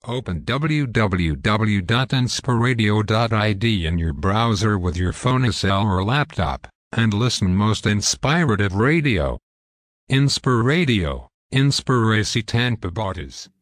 Open www.inspiradio.id in your browser with your phone cell or laptop, and listen most inspirative radio. Inspiradio, Inspirasi Tanpa Botas.